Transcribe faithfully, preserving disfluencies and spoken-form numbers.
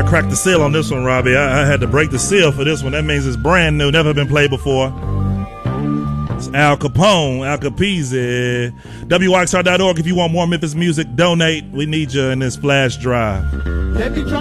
I cracked the seal on this one, Robbie. I, I had to break the seal for this one. That means it's brand new, never been played before. It's Al Capone, Al Capizzi. W X R dot org if you want more Memphis music. Donate. We need you in this flash drive. Let me try.